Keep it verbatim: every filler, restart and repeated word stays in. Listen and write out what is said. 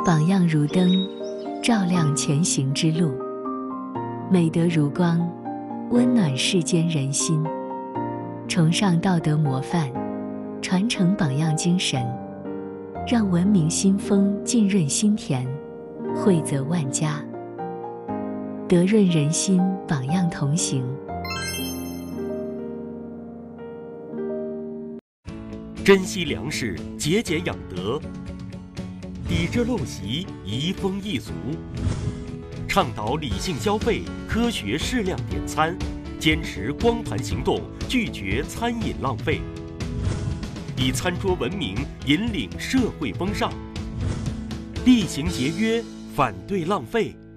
榜样如灯，照亮前行之路；美德如光，温暖世间人心。崇尚道德模范，传承榜样精神，让文明新风浸润心田，惠泽万家。德润人心，榜样同行。 珍惜粮食，节俭养德，抵制陋习，移风易俗，倡导理性消费，科学适量点餐，坚持光盘行动，拒绝餐饮浪费，以餐桌文明引领社会风尚，厉行节约，反对浪费。